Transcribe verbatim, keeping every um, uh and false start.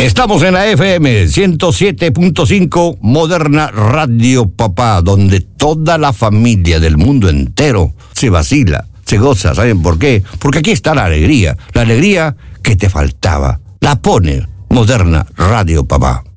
Estamos en la F M ciento siete punto cinco Moderna Radio Papá, donde toda la familia del mundo entero se vacila, se goza. ¿Saben por qué? Porque aquí está la alegría, la alegría que te faltaba. La pone Moderna Radio Papá.